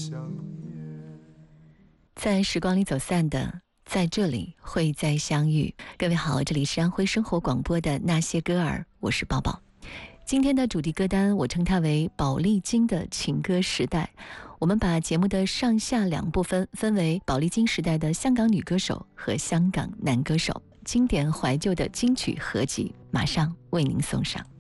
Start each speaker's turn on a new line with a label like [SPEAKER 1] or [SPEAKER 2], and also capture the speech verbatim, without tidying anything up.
[SPEAKER 1] 在时光里走散的，在这里会再相遇。各位好，这里是安徽生活广播的那些歌儿，我是宝宝。今天的主题歌单我称它为宝丽金的情歌时代。我们把节目的上下两部分分为宝丽金时代的香港女歌手和香港男歌手，经典怀旧的金曲合集马上为您送上。